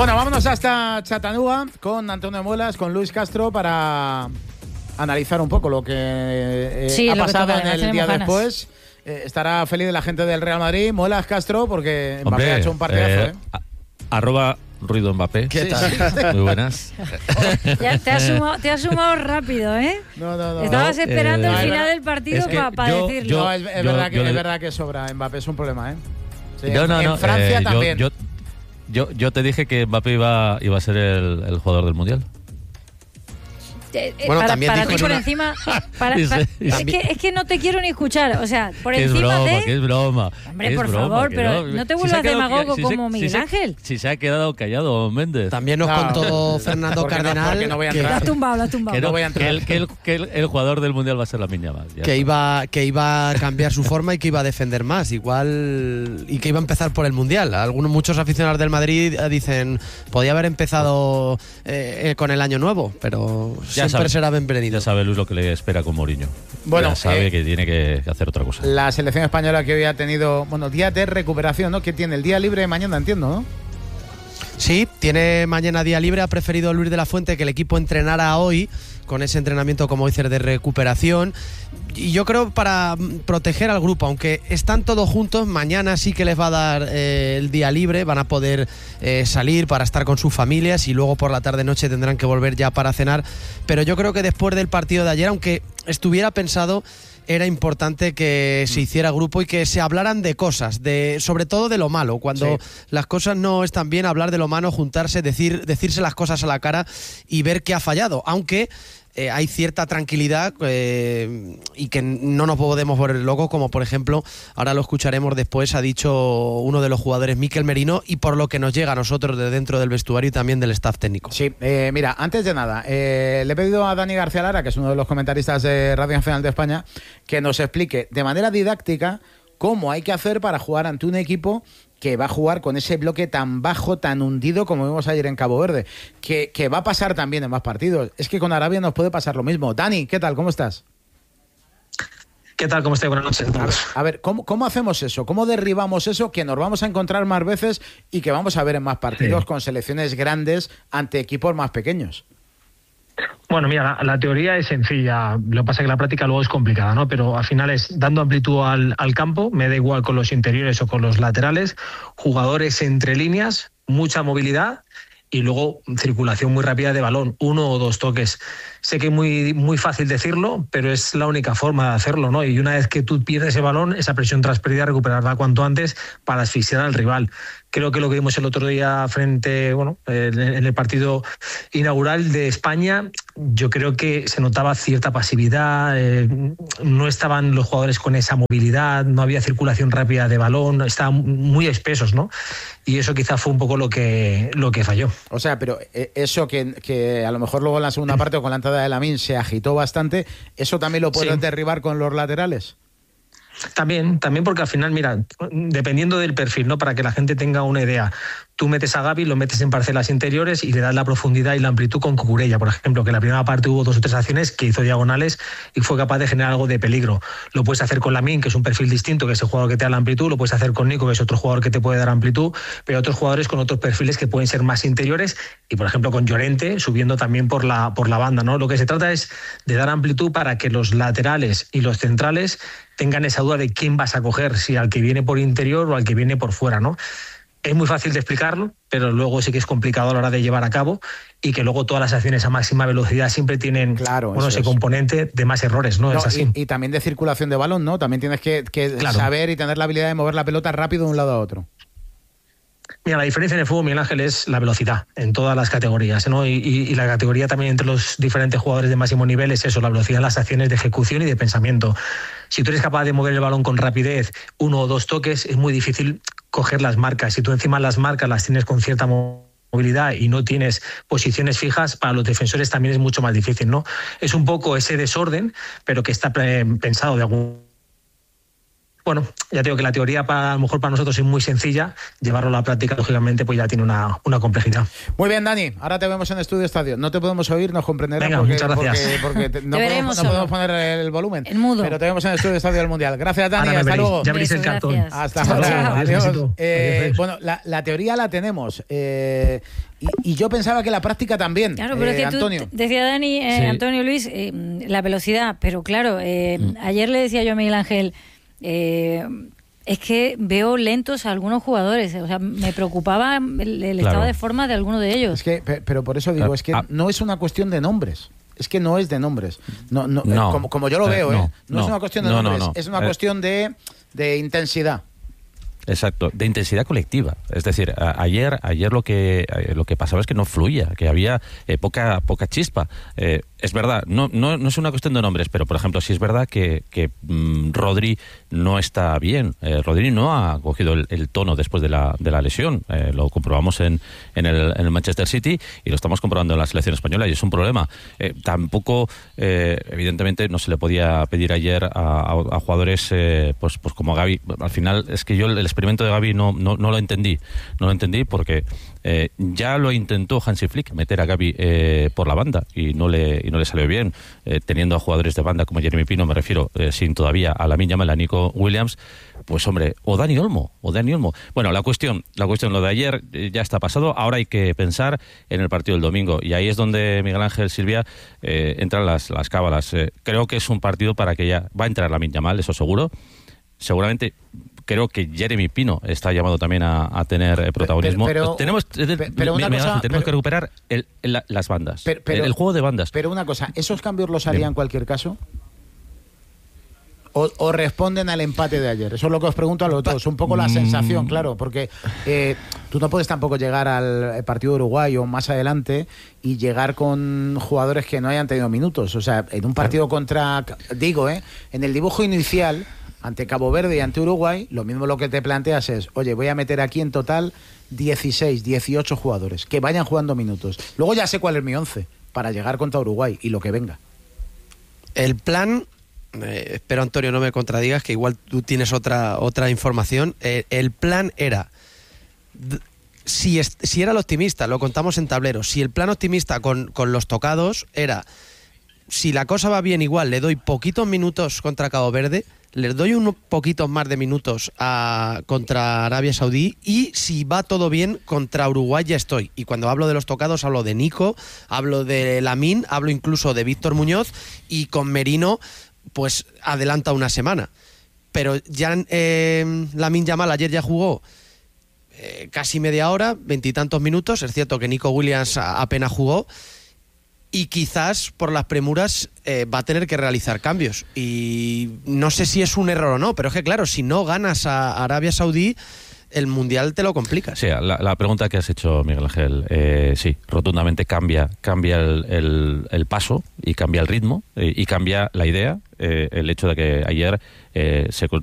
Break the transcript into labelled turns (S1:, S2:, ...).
S1: Bueno, vámonos hasta Chattanooga con Antonio Muelas, con Luis Castro, para analizar un poco lo que ha pasado en el día después. Estará feliz la gente del Real Madrid, Muelas, Castro, porque Mbappé ha hecho un partidazo.
S2: Arroba Ruido Mbappé.
S1: ¿Qué tal?
S2: Muy buenas.
S3: Ya te has sumado rápido, ¿eh?
S1: No.
S3: Estabas esperando el final del partido para decirlo.
S1: Es verdad que sobra. Mbappé es un problema, ¿eh? Sí,
S2: no.
S1: En Francia también.
S2: Yo te dije que Mbappé iba a ser el jugador del Mundial.
S3: Bueno, para ti por encima. Es que no te quiero ni escuchar. O sea, por encima de.
S2: Que es broma.
S3: Hombre, por favor, pero no te vuelvas demagogo como Miguel Ángel.
S2: Si se ha quedado callado Méndez.
S4: También nos contó Fernando Cardenal.
S1: Que no voy a entrar.
S3: Lo has tumbado.
S2: Que no voy a entrar. Que el jugador del Mundial va a ser Lamine Yamal.
S4: Que iba a cambiar su forma y que iba a defender más. Igual. Y que iba a empezar por el Mundial. Muchos aficionados del Madrid dicen. Podía haber empezado con el año nuevo, pero. Siempre será bienvenido.
S2: Ya sabe Luis lo que le espera con Mourinho.
S1: Bueno,
S2: ya sabe que tiene que hacer otra cosa.
S1: La selección española que hoy ha tenido, día de recuperación, ¿no? Que tiene el día libre mañana, entiendo, ¿no?
S4: Sí, tiene mañana día libre. Ha preferido Luis de la Fuente que el equipo entrenara hoy, con ese entrenamiento, como dices, de recuperación. Y yo creo para proteger al grupo, aunque están todos juntos, mañana sí que les va a dar el día libre, van a poder salir para estar con sus familias y luego por la tarde-noche tendrán que volver ya para cenar. Pero yo creo que después del partido de ayer, aunque estuviera pensado, era importante que se hiciera grupo y que se hablaran de cosas, sobre todo de lo malo. Cuando las cosas no están bien, hablar de lo malo, juntarse, decirse las cosas a la cara y ver qué ha fallado. Aunque hay cierta tranquilidad y que no nos podemos volver locos, como por ejemplo, ahora lo escucharemos después, ha dicho uno de los jugadores, Mikel Merino, y por lo que nos llega a nosotros de dentro del vestuario y también del staff técnico.
S1: Sí, mira, antes de nada, le he pedido a Dani García Lara, que es uno de los comentaristas de Radio Nacional de España, que nos explique de manera didáctica cómo hay que hacer para jugar ante un equipo que va a jugar con ese bloque tan bajo, tan hundido como vimos ayer en Cabo Verde, que va a pasar también en más partidos. Es que con Arabia nos puede pasar lo mismo. Dani, ¿qué tal? ¿Cómo estás?
S5: ¿Qué tal? ¿Cómo estáis? Buenas noches.
S1: A ver, ¿cómo hacemos eso? ¿Cómo derribamos eso que nos vamos a encontrar más veces y que vamos a ver en más partidos con selecciones grandes ante equipos más pequeños?
S5: Bueno, mira, la teoría es sencilla, lo que pasa es que la práctica luego es complicada, ¿no? Pero al final es dando amplitud al campo, me da igual con los interiores o con los laterales, jugadores entre líneas, mucha movilidad y luego circulación muy rápida de balón, 1 o 2 toques. Sé que es muy fácil decirlo, pero es la única forma de hacerlo, ¿no? Y una vez que tú pierdes el balón, esa presión tras pérdida, recuperarla cuanto antes para asfixiar al rival. Creo que lo que vimos el otro día en el partido inaugural de España, yo creo que se notaba cierta pasividad, no estaban los jugadores con esa movilidad, no había circulación rápida de balón, estaban muy espesos, ¿no? Y eso quizá fue un poco lo que falló.
S1: O sea, pero eso que a lo mejor luego en la segunda parte o con la entrada de Lamine se agitó bastante, ¿eso también lo puedes derribar con los laterales?
S5: También porque al final, mira, dependiendo del perfil, ¿no? Para que la gente tenga una idea, tú metes a Gavi, lo metes en parcelas interiores y le das la profundidad y la amplitud con Cucurella, por ejemplo, que en la primera parte hubo 2 o 3 acciones que hizo diagonales y fue capaz de generar algo de peligro. Lo puedes hacer con Lamine, que es un perfil distinto, que es el jugador que te da la amplitud, lo puedes hacer con Nico, que es otro jugador que te puede dar amplitud, pero otros jugadores con otros perfiles que pueden ser más interiores y, por ejemplo, con Llorente subiendo también por la banda, ¿no? Lo que se trata es de dar amplitud para que los laterales y los centrales tengan esa duda de quién vas a coger, si al que viene por interior o al que viene por fuera, ¿no? Es muy fácil de explicarlo, pero luego sí que es complicado a la hora de llevar a cabo y que luego todas las acciones a máxima velocidad siempre tienen ese componente de más errores, ¿no? Es así.
S1: Y también de circulación de balón, ¿no? También tienes que saber y tener la habilidad de mover la pelota rápido de un lado a otro.
S5: Mira, la diferencia en el fútbol, Miguel Ángel, es la velocidad en todas las categorías, ¿no? Y la categoría también entre los diferentes jugadores de máximo nivel es eso, la velocidad en las acciones de ejecución y de pensamiento. Si tú eres capaz de mover el balón con rapidez, 1 o 2 toques, es muy difícil coger las marcas. Si tú encima las marcas las tienes con cierta movilidad y no tienes posiciones fijas, para los defensores también es mucho más difícil, ¿no? Es un poco ese desorden, pero que está pensado de algún bueno, ya te digo que la teoría a lo mejor para nosotros es muy sencilla, llevarlo a la práctica, lógicamente, pues ya tiene una complejidad.
S1: Muy bien, Dani, ahora te vemos en Estudio Estadio. No te podemos oír, nos comprenderás.
S5: Venga, muchas gracias.
S1: Porque no podemos poner el volumen.
S3: El mudo.
S1: Pero te vemos en Estudio Estadio del Mundial. Gracias, Dani, hasta luego.
S5: Ya veréis el cartón.
S1: Hasta ahora.
S5: Adiós.
S1: Bueno, la teoría la tenemos. Y yo pensaba que la práctica también.
S3: Claro, pero es que
S1: Antonio.
S3: decía Dani,
S2: Sí.
S3: Antonio Luis, la velocidad, pero claro, ayer le decía yo a Miguel Ángel, es que veo lentos a algunos jugadores, o sea, me preocupaba el estado de forma de alguno de ellos.
S1: Es que, pero por eso digo, es que no es una cuestión de nombres. Es que no es de nombres. No. Como yo lo veo, no es una cuestión de nombres, es una cuestión de intensidad.
S2: Exacto, de intensidad colectiva. Es decir, ayer lo que pasaba es que no fluía, que había poca chispa. Es verdad, no es una cuestión de nombres, pero por ejemplo, sí es verdad que Rodri no está bien. Rodri no ha cogido el tono después de la lesión. Lo comprobamos en el Manchester City y lo estamos comprobando en la selección española y es un problema. Tampoco, evidentemente, no se le podía pedir ayer a jugadores pues como Gavi. Al final es que yo el experimento de Gavi no lo entendí. No lo entendí porque ya lo intentó Hansi Flick meter a Gavi por la banda y no le salió bien, teniendo a jugadores de banda como Jeremy Pino, me refiero, sin todavía a Lamine Yamal, a Nico Williams, pues hombre, o Dani Olmo. Bueno, la cuestión, lo de ayer ya está pasado, ahora hay que pensar en el partido del domingo, y ahí es donde Miguel Ángel, Silvia, entran las cábalas. Creo que es un partido para que ya va a entrar Lamine Yamal, eso seguro. Seguramente creo que Jeremy Pino está llamado también a tener protagonismo. Tenemos que recuperar las bandas, el juego de bandas.
S1: Pero una cosa, ¿esos cambios los haría en cualquier caso? ¿O responden al empate de ayer? Eso es lo que os pregunto a los dos. Un poco la sensación, claro, porque tú no puedes tampoco llegar al partido de Uruguay o más adelante y llegar con jugadores que no hayan tenido minutos. O sea, en un partido en el dibujo inicial, ante Cabo Verde y ante Uruguay, lo mismo lo que te planteas es, oye, voy a meter aquí en total 16, 18 jugadores que vayan jugando minutos. Luego ya sé cuál es mi 11 para llegar contra Uruguay y lo que venga.
S4: El plan, espero Antonio no me contradigas, que igual tú tienes otra información. El plan era, si era el optimista, lo contamos en tablero, si el plan optimista con los tocados era, si la cosa va bien igual, le doy poquitos minutos contra Cabo Verde, les doy unos poquitos más de minutos contra Arabia Saudí, y si va todo bien contra Uruguay ya estoy. Y cuando hablo de los tocados hablo de Nico, hablo de Lamine, hablo incluso de Víctor Muñoz, y con Merino pues adelanta una semana. Pero ya Lamine Yamal ayer ya jugó casi media hora, 20 y tantos minutos. Es cierto que Nico Williams apenas jugó, y quizás por las premuras va a tener que realizar cambios. Y no sé si es un error o no, pero es que claro, si no ganas a Arabia Saudí, el Mundial te lo complica.
S2: Sí, la pregunta que has hecho, Miguel Ángel, sí, rotundamente cambia el paso y cambia el ritmo y cambia la idea. El hecho de que ayer se